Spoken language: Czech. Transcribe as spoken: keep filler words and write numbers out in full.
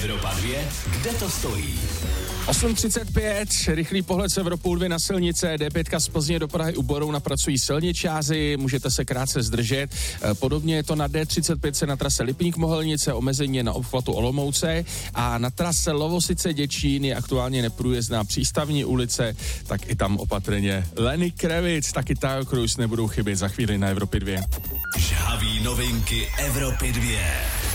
Evropa dva, kde to stojí? osm třicet pět, rychlý pohled z Evropou dva na silnice, D pět z Plzně do Prahy u Borouna pracují silničáři, můžete se krátce zdržet. Podobně je to na D třicet pět na trase Lipník-Mohelnice, omezení na obchvatu Olomouce a na trase Lovosice-Děčín je aktuálně neprůjezdná Přístavní ulice, tak i tam opatrně. Lenny Kravitz, taky Tayo Cruz nebudou chybět za chvíli na Evropě dva. Žhavý novinky Evropy dva.